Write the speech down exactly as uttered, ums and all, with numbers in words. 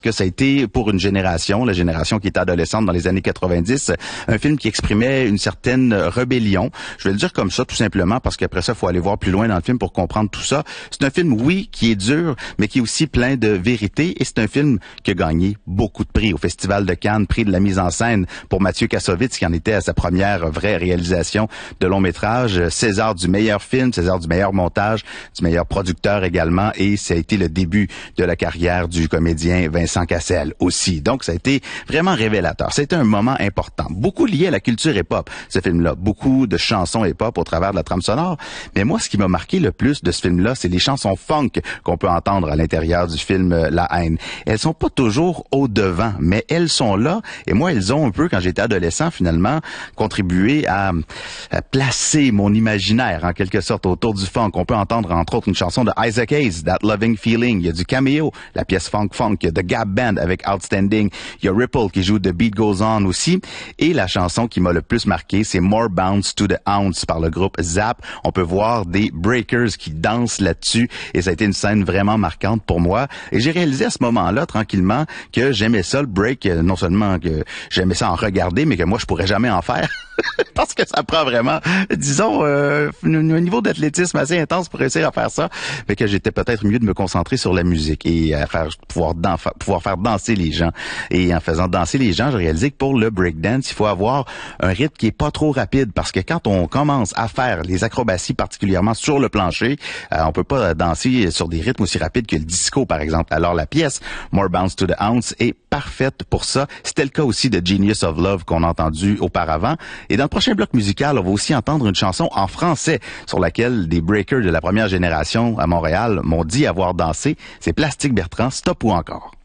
que ça a été pour une génération, la génération qui était adolescente dans les années quatre-vingt-dix, un film qui exprimait une certaine rébellion. Je vais le dire comme ça tout simplement parce qu'après ça, il faut aller voir plus loin dans le film pour comprendre tout ça. C'est un film, oui, qui est dur, mais qui est aussi plein de vérité et c'est un film qui a gagné beaucoup de prix au Festival de Cannes, prix de la mise en scène pour Mathieu Kassovitz qui en était à sa première vraie réalisation de long métrage, César du meilleur film, César du meilleur montage, du meilleur producteur également et ça a été le début de la carrière du comédien Vincent Cassel aussi. Donc, ça a été vraiment révélateur. C'était un moment important. Beaucoup lié à la culture hip-hop, ce film-là. Beaucoup de chansons hip-hop au travers de la trame sonore. Mais moi, ce qui m'a marqué le plus de ce film-là, c'est les chansons funk qu'on peut entendre à l'intérieur du film La Haine. Elles sont pas toujours au devant, mais elles sont là. Et moi, elles ont un peu, quand j'étais adolescent, finalement, contribué à, à placer mon imaginaire, en quelque sorte, autour du funk. On peut entendre, entre autres, une chanson de Isaac Hayes, That Loving Feeling. Il y a du Cameo, la pièce Funk Funk. Il y a The Gap Band avec Outstanding. Il y a Ripple qui joue The Beat Goes On aussi. Et la chanson qui m'a le plus marqué, c'est More Bounce to the Ounce par le groupe Zap. On peut voir des breakers qui dansent là-dessus et ça a été une scène vraiment marquante pour moi. Et j'ai réalisé à ce moment-là, tranquillement, que j'aimais ça, le break. Non seulement que j'aimais ça en regarder, mais que moi, je pourrais jamais en faire. Parce que ça prend vraiment, disons, euh, un niveau d'athlétisme assez intense pour réussir à faire ça, mais que j'étais peut-être mieux de me concentrer sur la musique et à faire pouvoir, dan- pouvoir faire danser les gens. Et en faisant danser les gens, j'ai réalisé que pour le breakdance, il faut avoir un rythme qui est pas trop rapide parce que quand on commence à faire les acrobaties, particulièrement sur le plancher, euh, on peut pas danser sur des rythmes aussi rapides que le disco, par exemple. Alors la pièce More Bounce to the Ounce est parfaite pour ça. C'était le cas aussi de Genius of Love qu'on a entendu auparavant. Et dans le prochain bloc musical, on va aussi entendre une chanson en français sur laquelle des breakers de la première génération à Montréal m'ont dit avoir dansé. C'est Plastique Bertrand, Stop ou encore.